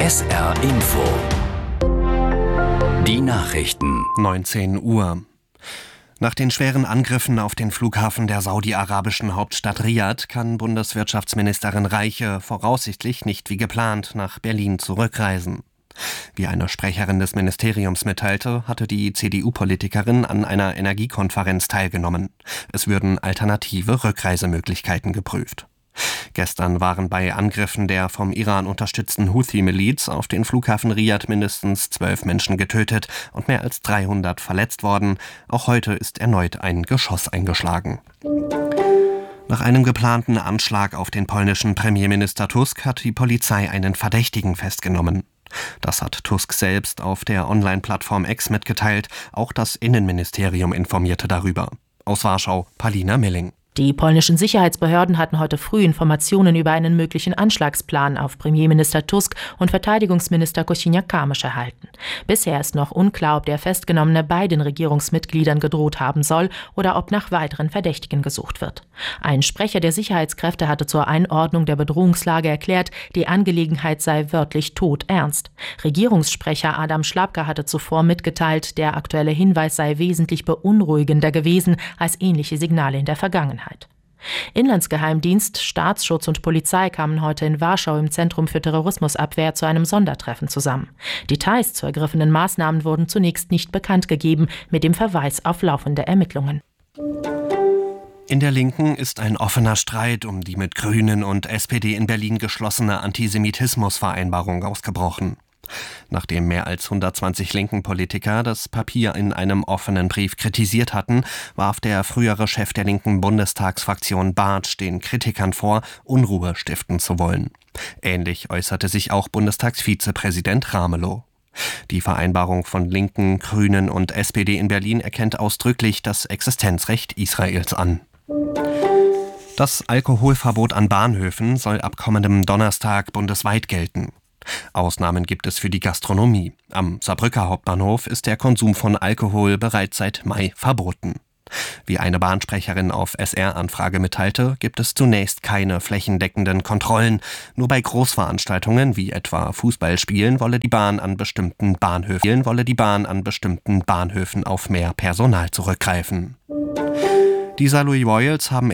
SR Info. Die Nachrichten. 19 Uhr. Nach den schweren Angriffen auf den Flughafen der saudi-arabischen Hauptstadt Riad kann Bundeswirtschaftsministerin Reiche voraussichtlich nicht wie geplant nach Berlin zurückreisen. Wie eine Sprecherin des Ministeriums mitteilte, hatte die CDU-Politikerin an einer Energiekonferenz teilgenommen. Es würden alternative Rückreisemöglichkeiten geprüft. Gestern waren bei Angriffen der vom Iran unterstützten Houthi-Miliz auf den Flughafen Riad mindestens 12 Menschen getötet und mehr als 300 verletzt worden. Auch heute ist erneut ein Geschoss eingeschlagen. Nach einem geplanten Anschlag auf den polnischen Premierminister Tusk hat die Polizei einen Verdächtigen festgenommen. Das hat Tusk selbst auf der Online-Plattform X mitgeteilt. Auch das Innenministerium informierte darüber. Aus Warschau, Palina Milling. Die polnischen Sicherheitsbehörden hatten heute früh Informationen über einen möglichen Anschlagsplan auf Premierminister Tusk und Verteidigungsminister Kosiniak-Kamysz erhalten. Bisher ist noch unklar, ob der Festgenommene beiden Regierungsmitgliedern gedroht haben soll oder ob nach weiteren Verdächtigen gesucht wird. Ein Sprecher der Sicherheitskräfte hatte zur Einordnung der Bedrohungslage erklärt, die Angelegenheit sei wörtlich todernst. Regierungssprecher Adam Szłapka hatte zuvor mitgeteilt, der aktuelle Hinweis sei wesentlich beunruhigender gewesen als ähnliche Signale in der Vergangenheit. Inlandsgeheimdienst, Staatsschutz und Polizei kamen heute in Warschau im Zentrum für Terrorismusabwehr zu einem Sondertreffen zusammen. Details zu ergriffenen Maßnahmen wurden zunächst nicht bekannt gegeben, mit dem Verweis auf laufende Ermittlungen. In der Linken ist ein offener Streit um die mit Grünen und SPD in Berlin geschlossene Antisemitismusvereinbarung ausgebrochen. Nachdem mehr als 120 linken Politiker das Papier in einem offenen Brief kritisiert hatten, warf der frühere Chef der linken Bundestagsfraktion Bartsch den Kritikern vor, Unruhe stiften zu wollen. Ähnlich äußerte sich auch Bundestagsvizepräsident Ramelow. Die Vereinbarung von Linken, Grünen und SPD in Berlin erkennt ausdrücklich das Existenzrecht Israels an. Das Alkoholverbot an Bahnhöfen soll ab kommendem Donnerstag bundesweit gelten. Ausnahmen gibt es für die Gastronomie. Am Saarbrücker Hauptbahnhof ist der Konsum von Alkohol bereits seit Mai verboten. Wie eine Bahnsprecherin auf SR-Anfrage mitteilte, gibt es zunächst keine flächendeckenden Kontrollen. Nur bei Großveranstaltungen wie etwa Fußballspielen wolle die Bahn an bestimmten Bahnhöfen auf mehr Personal zurückgreifen. Die Saarlouis Royals haben